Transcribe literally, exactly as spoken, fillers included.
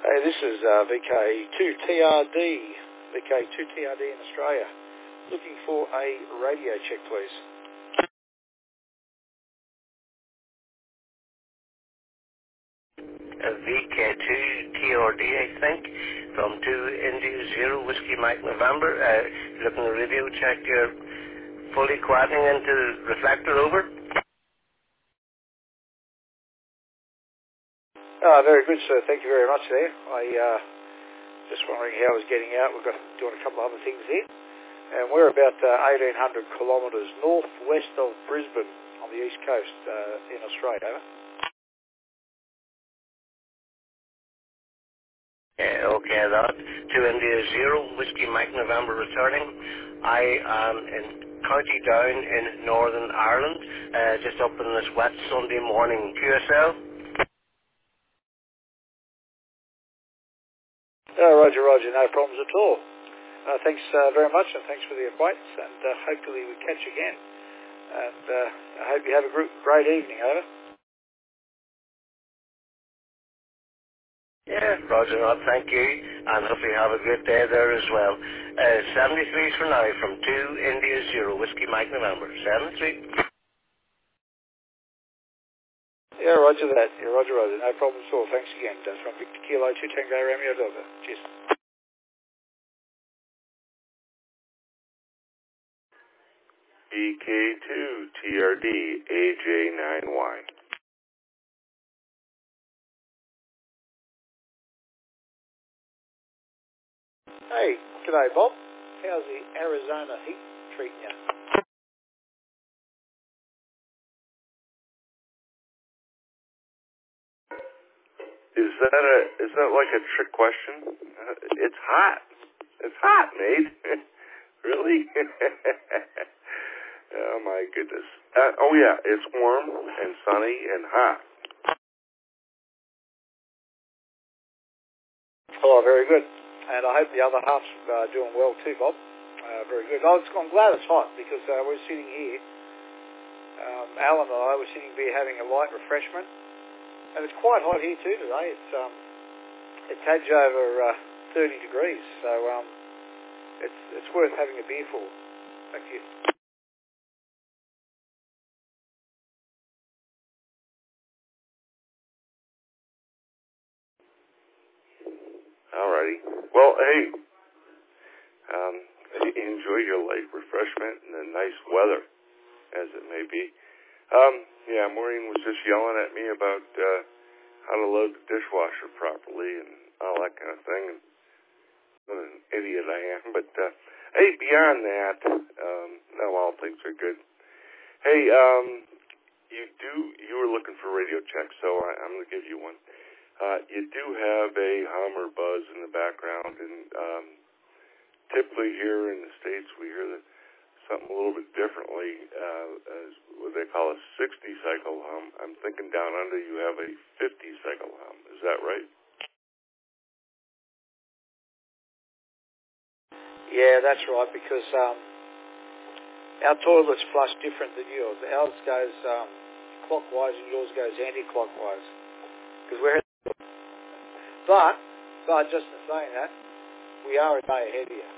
Hey, this is uh, V K two T R D, V K two T R D in Australia. Looking for a radio check, please. Uh, V K two T R D, I think, from two India Zero Whiskey Mike November. Uh, looking at radio check, you're fully quieting into reflector over. Oh, very good, sir. Thank you very much there. I uh, just wondering how I was getting out. We've got doing a couple of other things here. And we're about uh, eighteen hundred kilometres northwest of Brisbane on the east coast uh, in Australia. Over. Yeah, okay, that. two India Zero Whiskey Mike November returning. I am in County Down in Northern Ireland, uh, just up in this wet Sunday morning Q S L. Oh, roger, roger. No problems at all. Uh, thanks uh, very much, and thanks for the acquaintance, and uh, hopefully we catch again. And uh, I hope you have a gr- great evening, over. Yeah, roger that, thank you, and hopefully have a good day there as well. Uh, seventy-threes for now from two India Zero Whiskey Mike November. seventy-three. Yeah, roger that. Yeah, roger, roger. No problem at all. Thanks again. That's from Victor Kilo two Tango Romeo Delta. Cheers. V K two T R D A J nine Y. Hey, g'day, Bob. How's the Arizona heat treating you? Is that a is that like a trick question? Uh, it's hot. It's hot, mate. Really? Oh my goodness. Uh, oh yeah, it's warm and sunny and hot. Oh, very good. And I hope the other half's uh, doing well too, Bob. Uh, very good. Oh, it's, I'm glad it's hot because uh, we're sitting here. Um, Alan and I were sitting here having a light refreshment. And it's quite hot here too today. It's um, it's edge over uh, thirty degrees, so um, it's it's worth having a beer for. Thank you. Alrighty. Well, hey, um, enjoy your light refreshment and the nice weather, as it may be. Um, yeah, Maureen was just yelling at me about uh, how to load the dishwasher properly and all that kind of thing. And what an idiot I am. But, uh, hey, beyond that, um, no, all things are good. Hey, um, you do, you were looking for radio checks, so I, I'm going to give you one. Uh, you do have a hum or buzz in the background, and um, typically here in the States we hear that something a little bit differently, uh, as what they call a sixty cycle hum. I'm thinking down under you have a fifty cycle hum. Is that right? Yeah, that's right, because um, our toilets flush different than yours. Ours goes um, clockwise and yours goes anti-clockwise. Because we're, but, but just in saying that, we are a day ahead of you.